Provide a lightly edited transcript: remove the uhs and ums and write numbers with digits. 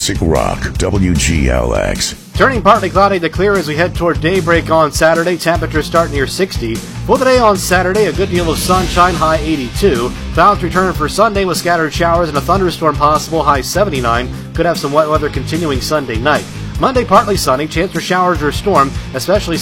Rock, WGLX. Turning partly cloudy to clear as we head toward daybreak on Saturday. Temperatures start near 60. For the day on Saturday, a good deal of sunshine, high 82. Clouds return for Sunday with scattered showers and a thunderstorm possible, high 79. Could have some wet weather continuing Sunday night. Monday, partly sunny, chance for showers or storm, especially